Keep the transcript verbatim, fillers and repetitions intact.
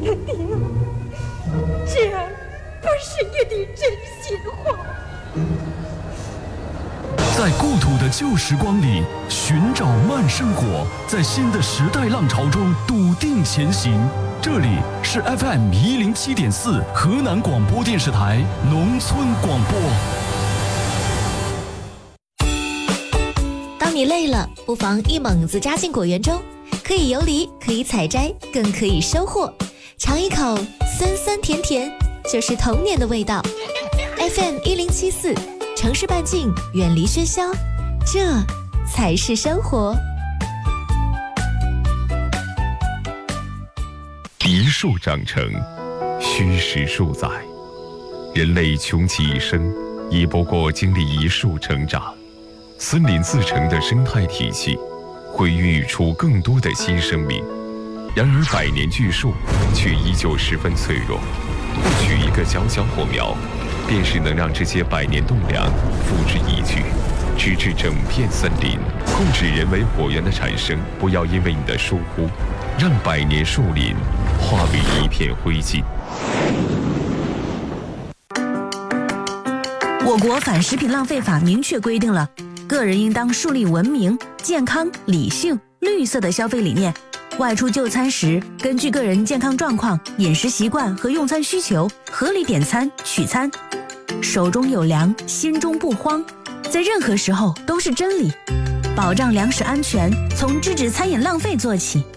的呢？这不是你的真心话。 在故土的旧时光里寻找慢生活，在新的时代浪潮中笃定前行。这里是 F M 一零七点四河南广播电视台农村广播。 当你累了，不妨一猛子扎进果园中，可以游离，可以采摘，更可以收获。尝一口酸酸甜甜，就是童年的味道。F M 一零七四。城市半径，远离喧嚣，这才是生活。 一树长成，虚实数载。人类穷其一生，亦不过经历一树成长。森林自成的生态体系，会孕育出更多的新生命。然而，百年巨树却依旧十分脆弱。或许一个小小火苗，便是能让这些百年栋梁付之一炬，直至整片森林。控制人为火源的产生，不要因为你的疏忽，让百年树林化为一片灰烬。 我国反食品浪费法明确规定了，个人应当树立文明、健康、理性、绿色的消费理念。外出就餐时，根据个人健康状况、饮食习惯和用餐需求，合理点餐取餐。手中有粮，心中不慌，在任何时候都是真理。保障粮食安全，从制止餐饮浪费做起。